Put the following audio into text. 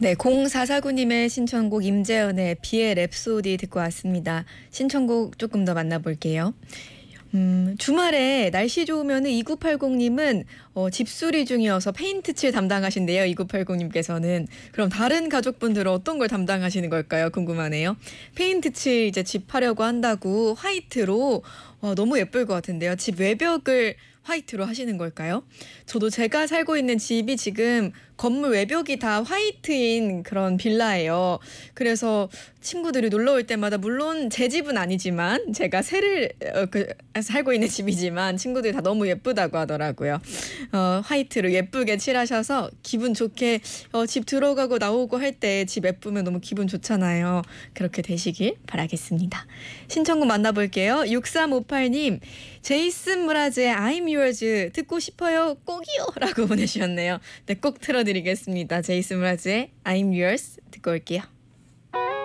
네, 0449님의 신청곡 임재현의 비의 랩소디 듣고 왔습니다. 신청곡 조금 더 만나볼게요. 주말에 날씨 좋으면 2980님은 집수리 중이어서 페인트 칠 담당하신대요. 2980님께서는. 그럼 다른 가족분들은 어떤 걸 담당하시는 걸까요? 궁금하네요. 페인트 칠 이제 집 하려고 한다고 화이트로 너무 예쁠 것 같은데요. 집 외벽을 화이트로 하시는 걸까요? 저도 제가 살고 있는 집이 지금 건물 외벽이 다 화이트인 그런 빌라예요. 그래서 친구들이 놀러 올 때마다 물론 제 집은 아니지만 제가 살고 있는 집이지만 친구들이 다 너무 예쁘다고 하더라고요. 화이트로 예쁘게 칠하셔서 기분 좋게 집 들어가고 나오고 할 때 집 예쁘면 너무 기분 좋잖아요. 그렇게 되시길 바라겠습니다. 신청곡 만나볼게요. 6358님 제이슨 무라즈의 I'm Yours 듣고 싶어요. 꼭이요 라고 보내주셨네요. 네, 꼭 틀어드리겠습니다. 제이슨 무라즈의 I'm Yours 듣고 올게요.